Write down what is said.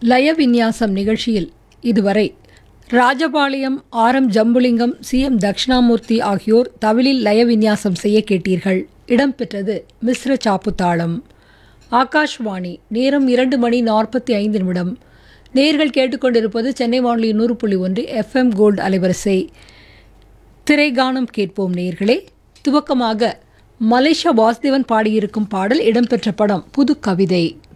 லய விந்யாசம் நிகழ்ச்சியில் இதுவரை ராஜபாளையம் ஆர்.எம். ஜம்புலிங்கம், சி.எம். தட்சிணாமூர்த்தி ஆகியோர் தவிலில் லய விந்யாசம் செய்ய கேட்டீர்கள். இடம்பெற்றது மிஸ்ர சாப்புத்தாளம். ஆகாஷ்வாணி. நேரம் 2:45. நேர்கள் கேட்டுக்கொண்டிருப்பது சென்னை வானொலி 100.1 FM கோல்டு அலைவரிசை. திரைகானம் கேட்போம் நேர்களே. துவக்கமாக மலேசியா வாசுதேவன் பாடியிருக்கும் பாடல். இடம்பெற்ற படம் புது கவிதை.